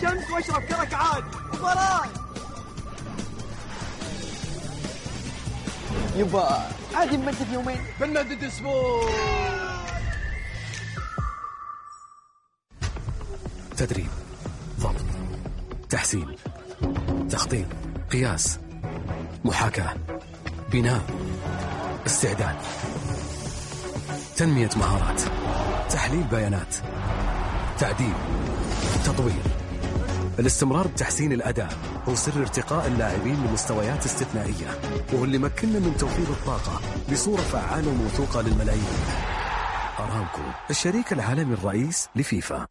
شمس واشرب كرك عاد مباراة. يبا عادي نمدد يومين بنمدد اسبوع. تدريب، ضبط، تحسين، تخطيط، قياس، محاكاة، بناء، استعداد، تنمية مهارات، تحليل بيانات، تعديل، تطوير. الاستمرار بتحسين الأداء هو سر ارتقاء اللاعبين لمستويات استثنائية، وهو اللي مكننا من توفير الطاقة بصورة فعالة وموثوقة للملايين. أرامكو، الشريك العالمي الرئيس لفيفا.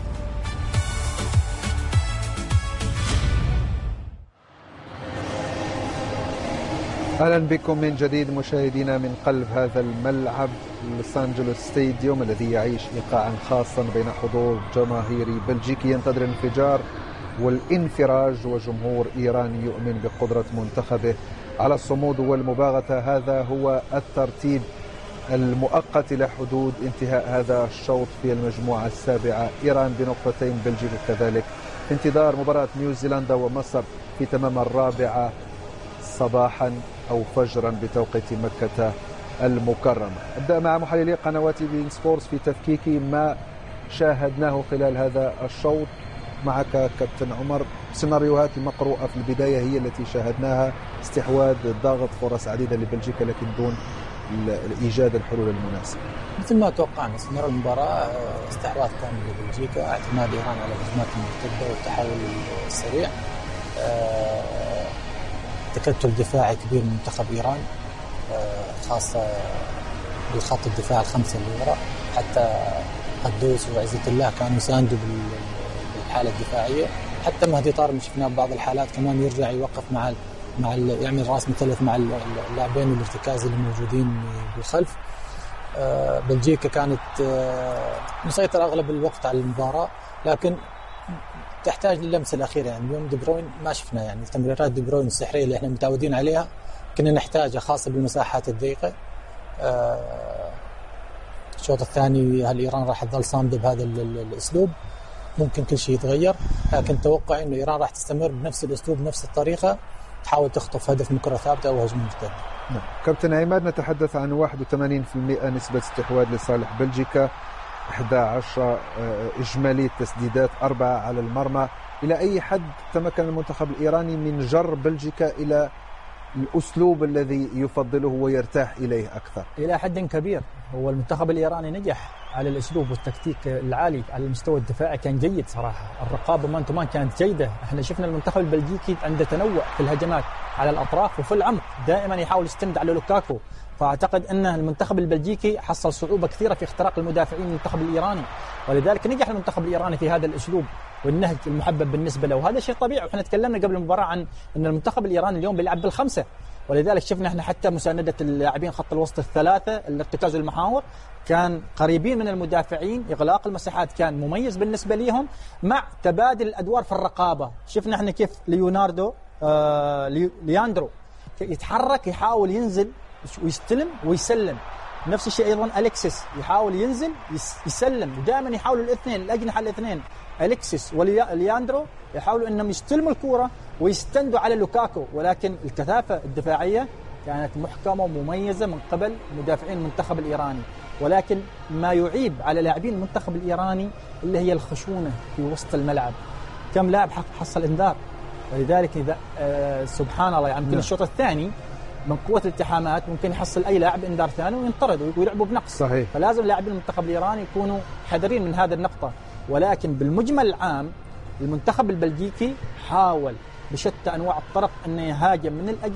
أهلا بكم من جديد مشاهدينا من قلب هذا الملعب لوس أنجلوس ستاديوم الذي يعيش إيقاعا خاصا بين حضور جماهيري بلجيكي ينتظر الانفجار والانفراج وجمهور إيراني يؤمن بقدرة منتخبه على الصمود والمباغتة. هذا هو الترتيب المؤقت لحدود انتهاء هذا الشوط في المجموعة السابعة. إيران بنقطتين، بلجيكا كذلك، في انتظار مباراة نيوزيلندا ومصر في تمام 4 صباحا أو فجرا بتوقيت مكة المكرمة. أبدأ مع محللي قنوات بين سبورتس في تفكيك ما شاهدناه خلال هذا الشوط. معك كابتن عمر، سيناريوهات المقروءة في البداية هي التي شاهدناها، استحواذ، ضغط، فرص عديدة لبلجيكا لكن دون إيجاد الحلول المناسبة. مثل ما توقعنا استمرار المباراة، استحواذ كامل لبلجيكا، اعتماد إيران على الهجمات المرتدة والتحول السريع، تكتل دفاعي كبير من منتخب إيران، خاصة بالخط الدفاع الخمسة اللي وراء. حتى قدوس وعزة الله كانوا يساندوا بالحالة الدفاعية. حتى مهدي طارمي شفناه ببعض الحالات كمان يرجع يوقف مع يعمل راس مثلث مع اللاعبين الارتكاز اللي موجودين بالخلف. بلجيكا كانت مسيطرة أغلب الوقت على المباراة، لكن تحتاج للمسة الأخيرة. يعني اليوم دي بروين ما شفنا، يعني تمريرات دي بروين السحرية اللي احنا متعودين عليها كنا نحتاجها، خاصة بالمساحات الضيقة. الشوط الثاني هل إيران راح تظل صامدة بهذا الأسلوب؟ ممكن كل شيء يتغير، لكن توقع إنه إيران راح تستمر بنفس الأسلوب بنفس الطريقة، تحاول تخطف هدف من كرة ثابتة أو هجمة مرتدة. كابتن عماد، نتحدث عن 81% نسبة استحواذ لصالح بلجيكا، 11 إجمالي تسديدات، 4 على المرمى. إلى أي حد تمكن المنتخب الإيراني من جر بلجيكا إلى الأسلوب الذي يفضله ويرتاح إليه أكثر؟ إلى حد كبير. هو المنتخب الإيراني نجح على الأسلوب والتكتيك العالي، على المستوى الدفاعي كان جيد صراحة. الرقابة مان تو مان كانت جيدة. احنا شفنا المنتخب البلجيكي عنده تنوع في الهجمات على الأطراف وفي العمق، دائما يحاول يستند على لوكاكو. فأعتقد أن المنتخب البلجيكي حصل صعوبة كثيرة في اختراق المدافعين المنتخب الإيراني، ولذلك نجح المنتخب الإيراني في هذا الأسلوب والنهج المحبب بالنسبة له. وهذا شيء طبيعي، وإحنا تكلمنا قبل المباراة عن أن المنتخب الإيراني اليوم بيلعب بالخمسة، ولذلك شفنا احنا حتى مساندة اللاعبين خط الوسط الثلاثة، الارتكاز والمحاور كان قريبين من المدافعين، إغلاق المساحات كان مميز بالنسبة لهم، مع تبادل الأدوار في الرقابة. شفنا احنا كيف لياندرو يتحرك، يحاول ينزل ويستلم ويسلم. نفس الشيء أيضا أليكسيس يحاول ينزل يسلم، ودائما يحاولوا الاثنين الأجنحة الاثنين أليكسيس ولياندرو يحاولوا أنهم يستلموا الكرة ويستندوا على لوكاكو، ولكن الكثافة الدفاعية كانت محكمة ومميزة من قبل مدافعين المنتخب الإيراني. ولكن ما يعيب على لاعبين المنتخب الإيراني اللي هي الخشونة في وسط الملعب. كم لاعب حصل إنذار، ولذلك إذا سبحان الله يعني يمكن الشوط الثاني من قوة الالتحامات ممكن يحصل أي لاعب إنذار ثاني وينطرد ويلعبوا بنقص. صحيح. فلازم لاعبين المنتخب الإيراني يكونوا حذرين من هذه النقطة. ولكن بالمجمل العام المنتخب البلجيكي حاول بشتى أنواع الطرق أنه يهاجم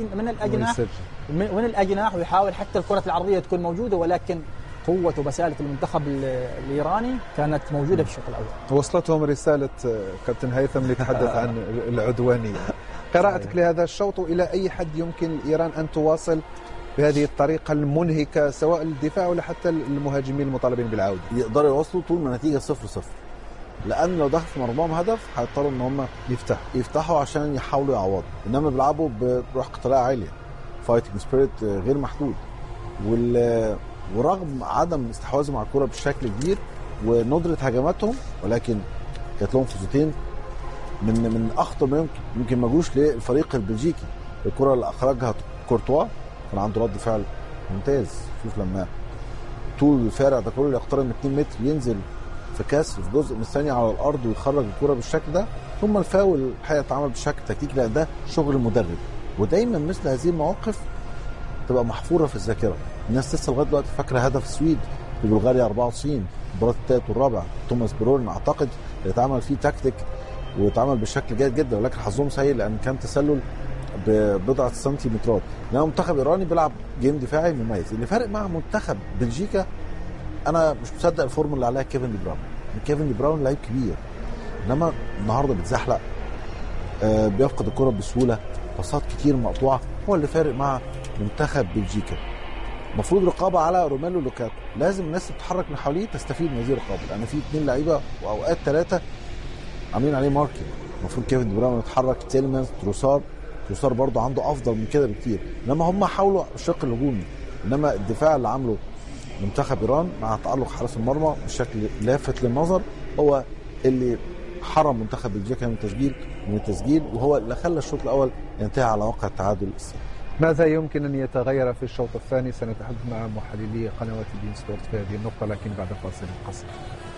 من الأجناح ويحاول حتى الكرة العرضية تكون موجودة، ولكن قوة وبسالة المنتخب الإيراني كانت موجودة في الشوط الأول. وصلتهم رسالة كابتن هيثم لتحدث عن العدوانية. قراءتك لهذا الشوط، إلى أي حد يمكن إيران أن تواصل بهذه الطريقة المنهكة سواء الدفاع ولا حتى المهاجمين المطالبين بالعودة؟ يقدروا يواصلوا طول ما نتيجة 0-0، لأن لو دخل في مرماهم هدف هيضطروا إن هم يفتحوا عشان يحاولوا يعوضوا، إنما بيلعبوا بروح قتالية عالية، فايتنج سبيريت غير محدود. ورغم عدم استحواذهم على الكرة بشكل كبير وندرة هجماتهم، ولكن كانت لهم فرصتين من اخطر ما يمكن ما جوش للفريق البلجيكي. الكره اللي اخرجها كورتوا كان عنده رد فعل ممتاز. شوف لما طول الفارع ده كله يقترب من 2 متر ينزل في كسر في جزء من الثانيه على الارض ويخرج الكره بالشكل ده، ثم الفاول الحقيقه اتعمل بشكل تكتيكي لان ده شغل المدرب. ودايما مثل هذه المواقف تبقى محفوره في الذاكره. الناس لسه لغايه دلوقتي فاكره هدف السويد في بلغاريا 94 مباراه الثالث والرابع توماس برون اعتقد اللي اتعمل فيه تكتيك واتعمل بشكل جيد جدا، ولكن حظهم سيء لان كان تسلل ببضعه سنتيمترات. انما منتخب ايراني بيلعب جيم دفاعي مميز. اللي فارق مع منتخب بلجيكا انا مش مصدق الفورمولا اللي عليها كيفن دي براون. كيفن دي براون لعيب كبير انما النهارده بيتزحلق، بيفقد الكره بسهوله، باصات كتير مقطوعه. هو اللي فارق مع منتخب بلجيكا. المفروض رقابه على روميلو لوكاكو، لازم الناس اللي بتتحرك من حواليه تستفيد من هذه الرقابه لان في 2 لعيبه واوقات 3 عاملين عليه ماركينج. المفروض كيفن دي براون يتحرك، تيلمانز، تروسار برضه عنده افضل من كده بكتير. انما هم حاولوا الشق الهجومي، انما الدفاع اللي عمله منتخب ايران مع تألق حارس المرمى بشكل لافت للنظر هو اللي حرم منتخب بلجيكا من التسجيل وهو اللي خلى الشوط الاول ينتهي على واقع التعادل السلبي. ماذا يمكن ان يتغير في الشوط الثاني؟ سنتحدث مع محللي قنوات البين سبورت في هذه النقطه لكن بعد فاصل قصير.